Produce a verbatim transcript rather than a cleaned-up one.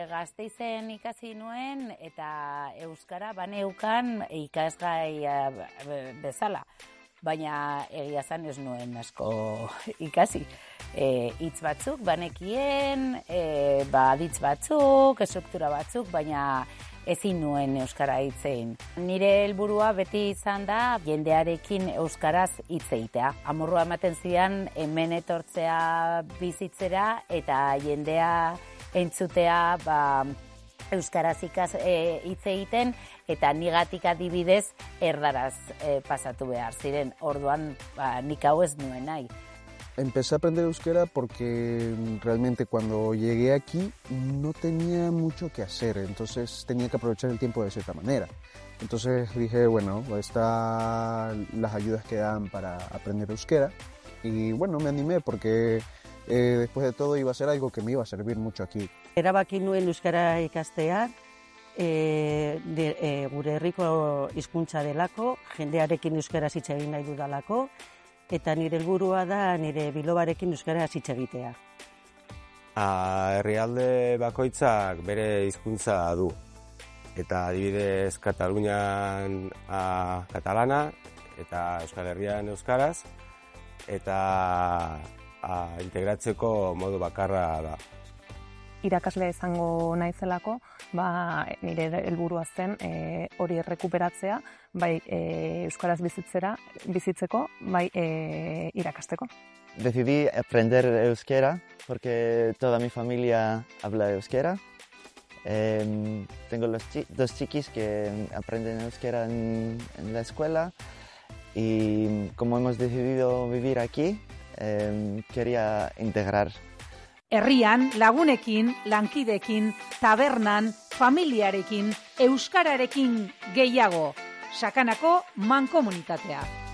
Gasteizen ikasi nuen eta euskara baneukan ikasgai bezala. Baina egia zan ez nuen asko ikasi. E, hitz batzuk banekien, e, ba, aditz batzuk, estruktura batzuk, baina ezin nuen euskara hitzein. Nire helburua beti izan da jendearekin euskaraz hitz egitea. Amorrua ematen zidan hemen etortzea bizitzera eta jendea entzutea ba, euskaraz ikas e, hitz egiten eta nigatik adibidez erdaraz e, pasatu behar ziren. Orduan ba, nik hau ez nuen nahi. Empecé a aprender euskera porque realmente cuando llegué aquí no tenía mucho que hacer, entonces tenía que aprovechar el tiempo de cierta manera. Entonces dije, bueno, están las ayudas que dan para aprender euskera y bueno, me animé porque eh, después de todo iba a ser algo que me iba a servir mucho aquí. Erabaki nuen euskara ikastea, e, de, e, gure herriko hizkuntza delako, jendearekin euskaraz hitz egin nahi dudalako, eta nire helburua da nire bilobarekin euskaraz hitz egitea. Herrialde bakoitzak bere hizkuntza du. Eta adibidez Katalunian a, katalana eta Euskal Herrian euskaraz eta a, integratzeko modu bakarra da. Irakasle izango naizelako, ba, nire helburua zen e, hori errekuperatzea, bai e, euskaraz bizitzera, bizitzeko, bai e, irakasteko. Decidí aprender euskera porque toda mi familia habla euskera. Eh, tengo los chi dos chiquis que aprenden euskera en, en la escuela y como hemos decidido vivir aquí, eh, quería integrar. Herrian, lagunekin, lankidekin, tabernan, familiarekin, euskararekin gehiago. Sakanako mankomunitatea.